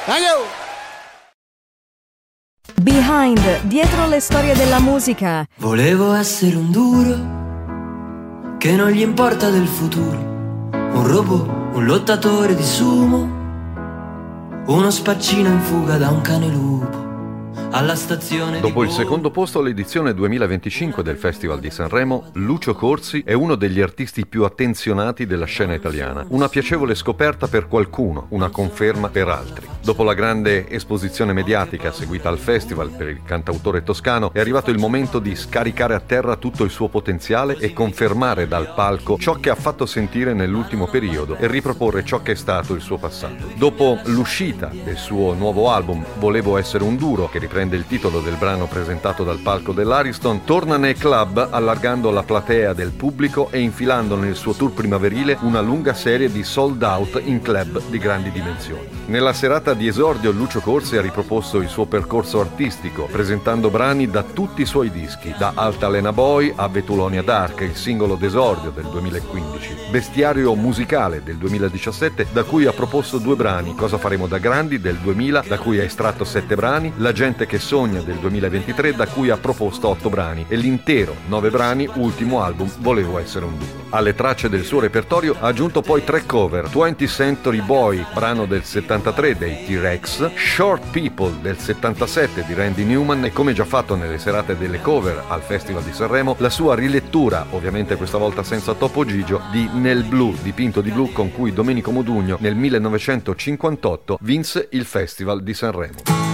Behind, dietro le storie della musica. Volevo essere un duro che non gli importa del futuro, un robot, un lottatore di sumo, uno spaccino in fuga da un cane lupo. Alla stazione Dopo il secondo posto all'edizione 2025 del Festival di Sanremo, Lucio Corsi è uno degli artisti più attenzionati della scena italiana. Una piacevole scoperta per qualcuno, una conferma per altri. Dopo la grande esposizione mediatica seguita al festival per il cantautore toscano, è arrivato il momento di scaricare a terra tutto il suo potenziale e confermare dal palco ciò che ha fatto sentire nell'ultimo periodo e riproporre ciò che è stato il suo passato. Dopo l'uscita del suo nuovo album Volevo essere un duro, che riprende il titolo del brano presentato dal palco dell'Ariston, torna nei club allargando la platea del pubblico e infilando nel suo tour primaverile una lunga serie di sold out in club di grandi dimensioni. Nella serata di esordio Lucio Corsi ha riproposto il suo percorso artistico, presentando brani da tutti i suoi dischi, da Altalena Boy a Vetulonia Dark, il singolo d'esordio del 2015, Bestiario musicale del 2017, da cui ha proposto 2 brani, Cosa faremo da grandi del 2000, da cui ha estratto 7 brani, La gente che sogna del 2023, da cui ha proposto 8 brani, e l'intero 9 brani, ultimo album Volevo essere un duro. Alle tracce del suo repertorio ha aggiunto poi 3 cover: 20th Century Boy, brano del 73 dei T-Rex, Short People del 77 di Randy Newman e, come già fatto nelle serate delle cover al Festival di Sanremo, la sua rilettura, ovviamente questa volta senza Topo Gigio, di Nel blu, dipinto di blu, con cui Domenico Modugno nel 1958 vinse il Festival di Sanremo.